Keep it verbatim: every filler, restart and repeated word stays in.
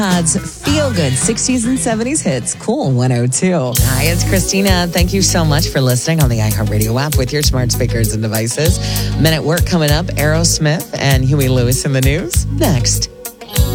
Odds feel good sixties and seventies hits. Cool one oh two. Hi, it's Christina. Thank you so much for listening on the iHeartRadio app with your smart speakers and devices. Men at Work coming up. Aerosmith and Huey Lewis in the news next.